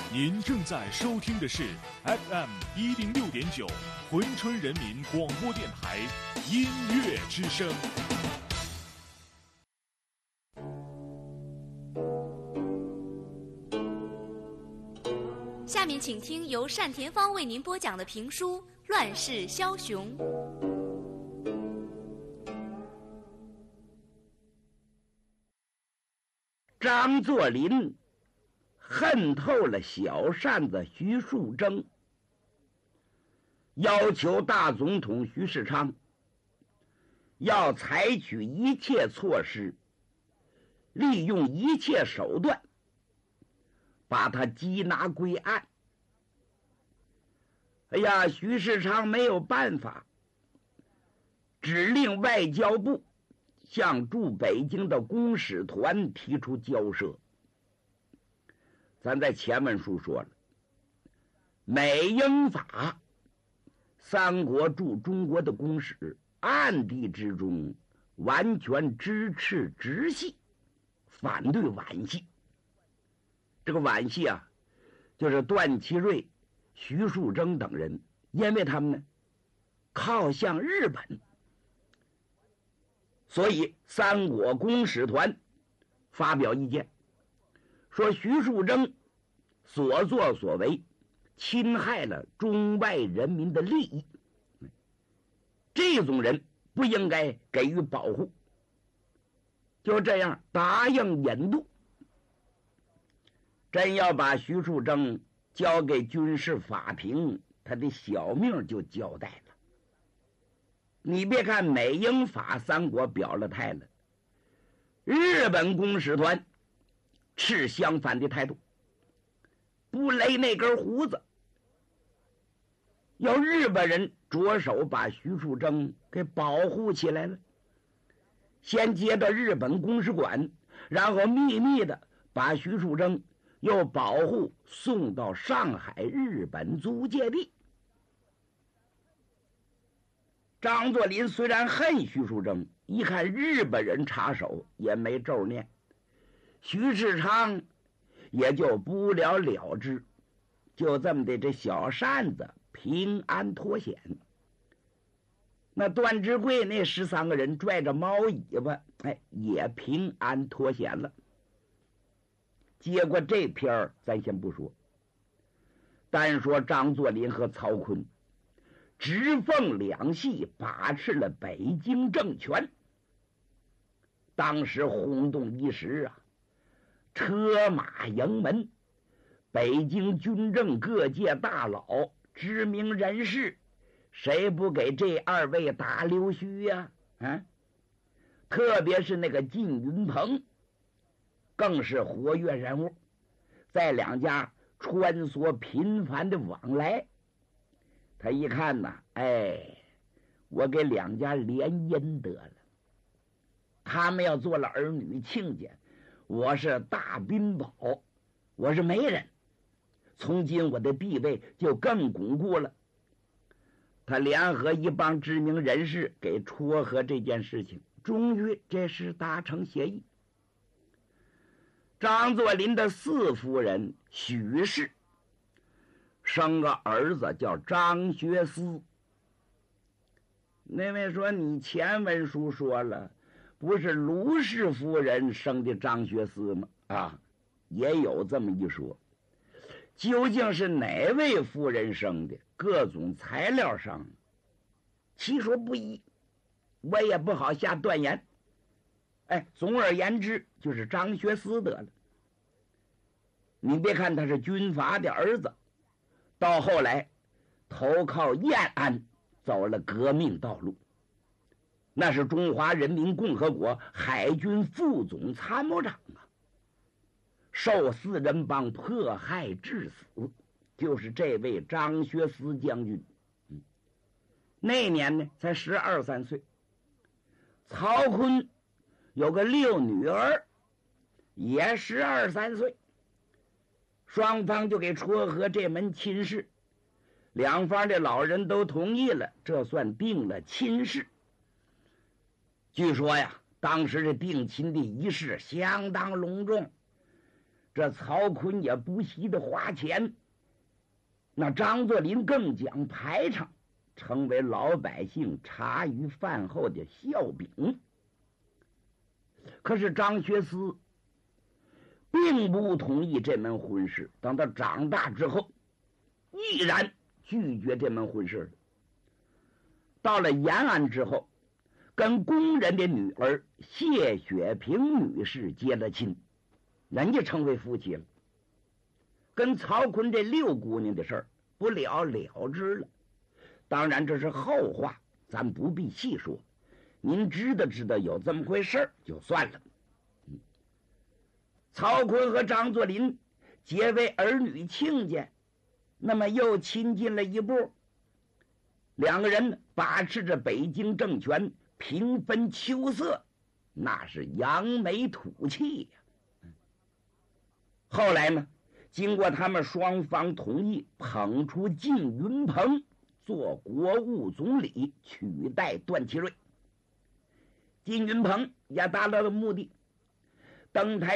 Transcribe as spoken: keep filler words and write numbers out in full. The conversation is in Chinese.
您正在收听的是 F M 一零六点九珲春人民广播电台音乐之声。 下面请听由单田芳为您播讲的评书《乱世枭雄》。 张作霖恨透了小扇子徐树铮，要求大总统徐世昌要采取一切措施，利用一切手段把他缉拿归案。哎呀，徐世昌没有办法，指令外交部向驻北京的公使团提出交涉。咱在前文书说了，美英法三国驻中国的公使暗地之中完全支持直系，反对皖系。这个皖系啊，就是段祺瑞、徐树铮等人，因为他们呢靠向日本，所以三国公使团发表意见，说徐树铮所作所为侵害了中外人民的利益，这种人不应该给予保护。就这样答应引渡，真要把徐树铮交给军事法庭，他的小命就交代了。你别看美英法三国表了态了，日本公使团持相反的态度，不勒那根胡子，要日本人着手把徐树铮给保护起来了，先接到日本公使馆，然后秘密的把徐树铮又保护送到上海日本租界地。张作霖虽然恨徐树铮，一看日本人插手也没咒念，徐世昌也就不了了之，就这么的这小扇子平安脱险。那段芝贵那十三个人拽着猫尾巴，哎，也平安脱险了。结果这篇儿咱先不说，单说张作霖和曹锟直奉两系把持了北京政权，当时轰动一时啊，车马营门，北京军政各界大佬知名人士，谁不给这二位打溜须呀、啊？啊，特别是那个靳云鹏更是活跃人物，在两家穿梭频繁的往来。他一看呐，哎，我给两家联姻得了，他们要做了儿女亲家，我是大宾宝，我是媒人，从今我的地位就更巩固了。他联合一帮知名人士给撮合这件事情，终于这事达成协议。张作霖的四夫人许氏生个儿子叫张学思。那位说你前文书说了，不是卢氏夫人生的张学思吗？啊，也有这么一说。究竟是哪位夫人生的，各种材料上其说不一，我也不好下断言。哎，总而言之就是张学思得了。你别看他是军阀的儿子，到后来投靠延安，走了革命道路，那是中华人民共和国海军副总参谋长啊，受四人帮迫害致死，就是这位张学思将军。嗯，那年呢才十二三岁。曹锟有个六女儿，也十二三岁，双方就给撮合这门亲事，两方的老人都同意了，这算定了亲事。据说呀，当时这定亲的仪式相当隆重， 这曹锟也不惜的花钱，那张作霖更讲排场，成为老百姓茶余饭后的笑柄。可是张学思并不同意这门婚事，等他长大之后毅然拒绝这门婚事。到了延安之后，跟工人的女儿谢雪萍女士结了亲，人家成为夫妻了。跟曹锟这六姑娘的事儿不了了之了。当然这是后话，咱不必细说，您知道知道有这么回事就算了。嗯、曹锟和张作霖结为儿女亲家，那么又亲近了一步。两个人把持着北京政权，平分秋色，那是扬眉吐气呀、啊。后来呢，经过他们双方同意，捧出靳云鹏做国务总理，取代段祺瑞。靳云鹏也达到了目的，登台